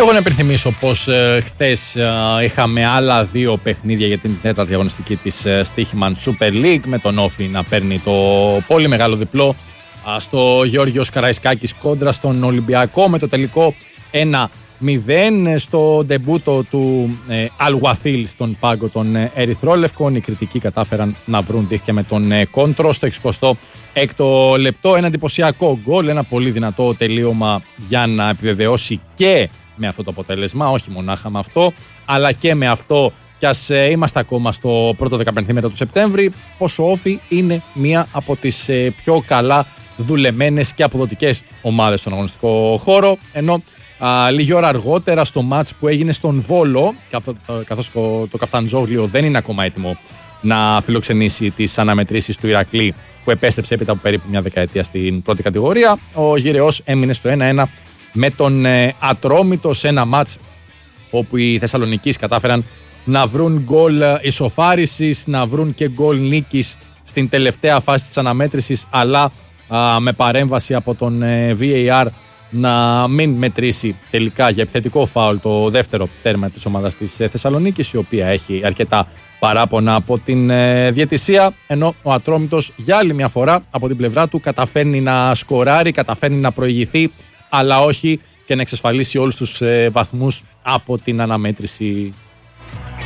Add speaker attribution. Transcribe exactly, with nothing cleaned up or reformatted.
Speaker 1: εγώ να υπενθυμίσω πως ε, χθες ε, είχαμε άλλα δύο παιχνίδια για την τέταρτη αγωνιστική της ε, Στοίχημαν Super League, με τον Όφη να παίρνει το πολύ μεγάλο διπλό ε, στο Γεώργιος Καραϊσκάκης κόντρα στον Ολυμπιακό, με το τελικό ένα μηδέν στο ντεμπούτο του ε, Αλουαθίλ στον πάγκο των ε, Ερυθρόλευκων. Οι κριτικοί κατάφεραν να βρουν δίχτυα με τον ε, Κόντρο στο εξηκοστό έκτο λεπτό. Ένα εντυπωσιακό γκολ, ένα πολύ δυνατό τελείωμα για να επιβεβαιώσει και με αυτό το αποτέλεσμα, όχι μονάχα με αυτό, αλλά και με αυτό, κι ας ε, είμαστε ακόμα στο πρώτο δεκαπενθήμετρο του Σεπτέμβρη, πως ο Όφη είναι μία από τις ε, πιο καλά δουλεμένες και αποδοτικές ομάδες στον αγωνιστικό χώρο, ενώ α, λίγη ώρα αργότερα στο μάτς που έγινε στον Βόλο, καθώς το, το Καφταντζόγλιο δεν είναι ακόμα έτοιμο να φιλοξενήσει τις αναμετρήσεις του Ηρακλή, που επέστρεψε έπειτα από περίπου μια δεκαετία στην πρώτη κατηγορία, ο Γυραιός έμεινε στο ένα ένα με τον ε, Ατρόμητο, σε ένα μάτς όπου οι Θεσσαλονικείς κατάφεραν να βρουν γκολ ισοφάρισης, να βρουν και γκολ νίκης στην τελευταία φάση της αναμέτρησης, αλλά α, με παρέμβαση από τον ε, βι έι αρ να μην μετρήσει τελικά για επιθετικό φάουλ το δεύτερο τέρμα της ομάδας της ε, Θεσσαλονίκης, η οποία έχει αρκετά παράπονα από την ε, διαιτησία, ενώ ο Ατρόμητος για άλλη μια φορά από την πλευρά του καταφέρνει να σκοράρει, καταφέρνει να προηγηθεί, αλλά όχι και να εξασφαλίσει όλους τους ε, βαθμούς από την αναμέτρηση